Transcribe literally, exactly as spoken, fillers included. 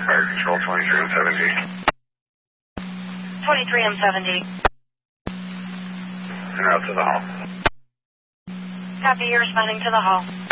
Fire Control twenty-three and seventy. twenty-three and seventy. En route to the hall. Copy, you're responding to the hall.